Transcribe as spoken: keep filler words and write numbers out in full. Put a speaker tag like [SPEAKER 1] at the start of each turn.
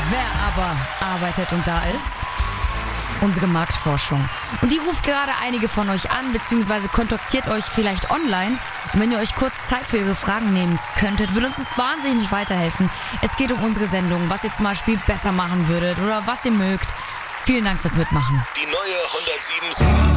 [SPEAKER 1] Wer aber arbeitet und da ist? Unsere Marktforschung. Und die ruft gerade einige von euch an, beziehungsweise kontaktiert euch vielleicht online. Und wenn ihr euch kurz Zeit für ihre Fragen nehmen könntet, würde uns das wahnsinnig weiterhelfen. Es geht um unsere Sendung, was ihr zum Beispiel besser machen würdet oder was ihr mögt. Vielen Dank fürs Mitmachen.
[SPEAKER 2] Die neue hundertsieben Komma sieben